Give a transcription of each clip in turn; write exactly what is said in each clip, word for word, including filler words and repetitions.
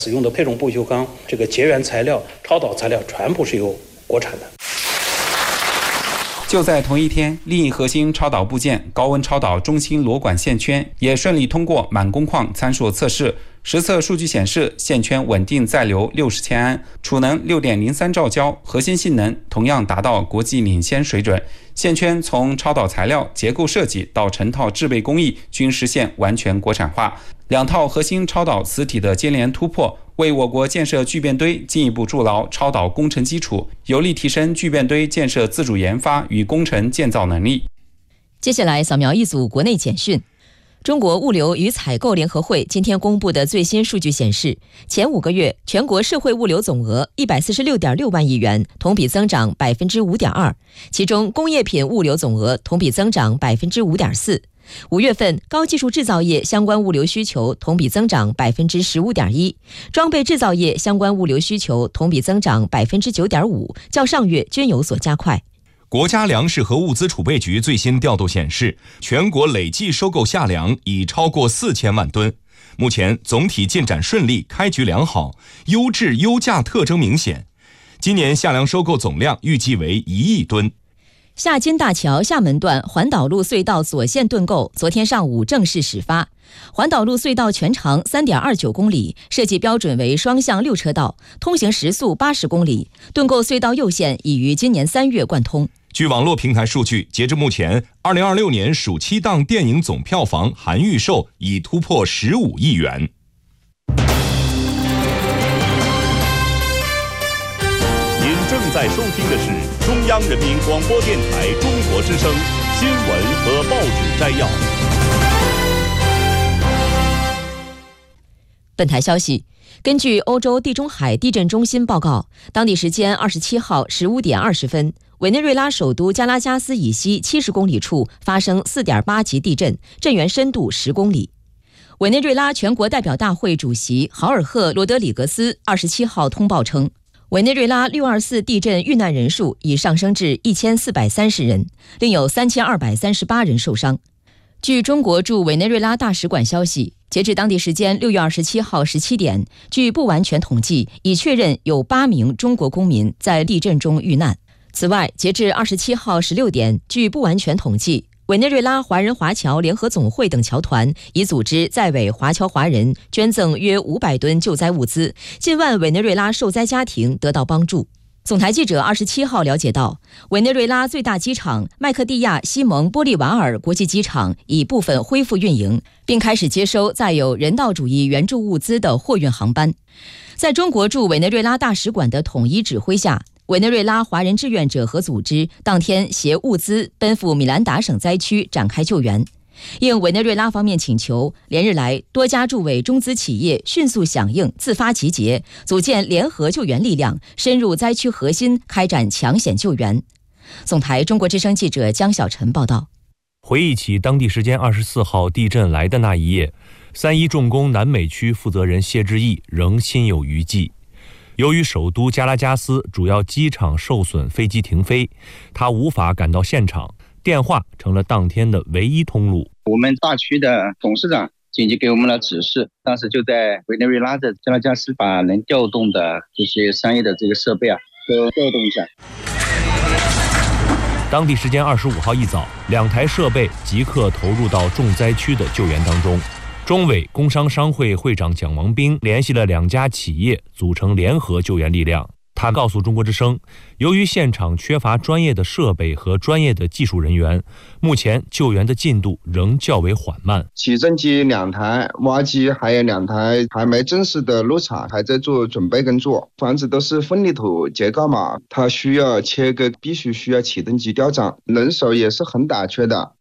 使用的配重不锈钢这个结缘材料、超导材料全部是由国产的。 就在同一天，另一核心超导部件高温超导中心螺管线圈也顺利通过满工况参数测试。实测数据显示，线圈稳定载流六十千安，储能 六点零三兆焦，核心性能同样达到国际领先水准。线圈从超导材料、结构设计到成套制备工艺均实现完全国产化。两套核心超导磁体的接连突破，为我国建设聚变堆进一步筑牢超导工程基础，有力提升聚变堆建设自主研发与工程建造能力。 接下来扫描一组国内简讯。中国物流与采购联合会今天公布的最新数据显示，前五个月全国社会物流总额 一百四十六点六万亿元，同比增长 百分之五点二， 其中工业品物流总额同比增长 百分之五点四。五月份高技术制造业相关物流需求同比增长 百分之十五点一， 装备制造业相关物流需求同比增长 百分之九点五， 较上月均有所加快。 国家粮食和物资储备局最新调度显示，全国累计收购夏粮已超过四千万吨，目前总体进展顺利，开局良好，优质优价特征明显。今年夏粮收购总量预计为一亿吨。 夏金大桥厦门段环岛路隧道左线盾构昨天上午正式始发。环岛路隧道全长 三点二九公里，设计标准为双向六车道，通行时速八十公里。盾构隧道右线已于今年三月贯通。 据网络平台数据，截至目前，二零二六年暑期档电影总票房含预售已突破十五亿元。 您正在收听的是中央人民广播电台中国之声新闻和报纸摘要。 本台消息，根据欧洲地中海地震中心报告，当地时间二十七号十五点二十分，委内瑞拉首都加拉加斯以西七十公里处发生 四点八级地震，震源深度十公里。委内瑞拉全国代表大会主席豪尔赫·罗德里格斯二十七号通报称，委内瑞拉六二四地震遇难人数已上升至一千四百三十人，另有三千二百三十八人受伤。据中国驻委内瑞拉大使馆消息，截至当地时间六月二十七号十七点，据不完全统计，已确认有八名中国公民在地震中遇难。此外，截至二十七号十六点，据不完全统计，委内瑞拉华人华侨联合总会等侨团已组织在委华侨华人捐赠约五百吨救灾物资，近万委内瑞拉受灾家庭得到帮助。总台记者二十七号了解到，委内瑞拉最大机场麦克蒂亚西蒙波利瓦尔国际机场已部分恢复运营，并开始接收载有人道主义援助物资的货运航班。在中国驻委内瑞拉大使馆的统一指挥下，委内瑞拉华人志愿者和组织当天携物资奔赴米兰达省灾区展开救援。应委内瑞拉方面请求，连日来多家驻委中资企业迅速响应，自发集结，组建联合救援力量，深入灾区核心，开展抢险救援。总台中国之声记者江晓晨报道。 回忆起当地时间二十四号地震来的那一夜，三一重工南美区负责人谢志毅仍心有余悸。由于首都加拉加斯主要机场受损，飞机停飞，他无法赶到现场，电话成了当天的唯一通路。 我们大区的董事长紧急给我们了指示，当时就在委内瑞拉的加拉加斯把能调动的这些商业的这个设备啊都调动一下。 当地时间二十五号一早，两台设备即刻投入到重灾区的救援当中。中委工商商会会长蒋王斌联系了两家企业，组成联合救援力量。他告诉中国之声，由于现场缺乏专业的设备和专业的技术人员，目前救援的进度仍较为缓慢。 起重机两台，挖机还有两台，还没正式的入场，还在做准备工作。房子都是混凝土结构嘛，它需要切割，必须需要起重机吊装，人手也是很短缺的。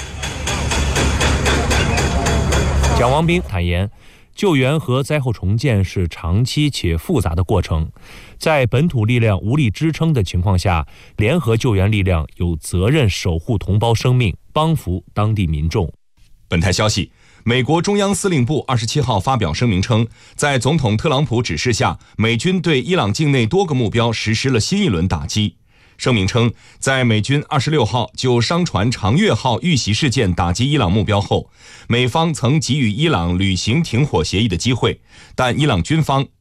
蒋王斌坦言，救援和灾后重建是长期且复杂的过程，在本土力量无力支撑的情况下，联合救援力量有责任守护同胞生命，帮扶当地民众。 本台消息，美国中央司令部二十七号发表声明称，在总统特朗普指示下，美军对伊朗境内多个目标实施了新一轮打击。 声明称，在美军二十六号就商船长月号遇袭事件打击伊朗目标后，美方曾给予伊朗履行停火协议的机会，但伊朗军方